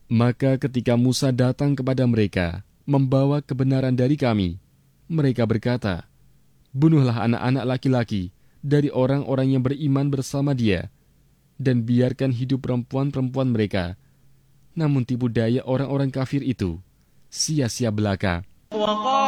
Maka ketika Musa datang kepada mereka, membawa kebenaran dari kami, mereka berkata, "Bunuhlah anak-anak laki-laki dari orang-orang yang beriman bersama dia, dan biarkan hidup perempuan-perempuan mereka." Namun tipu daya orang-orang kafir itu sia-sia belaka.